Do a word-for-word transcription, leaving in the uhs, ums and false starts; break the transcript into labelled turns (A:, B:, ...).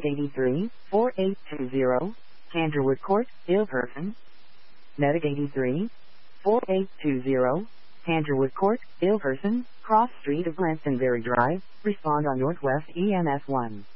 A: Medic eighty-three, four eight two zero, Candlewood Court, Ilperson. Medic eighty-three, four eight two zero, Candlewood Court, Ilperson, Cross Street of Glastonbury Drive. Respond on Northwest E M S one.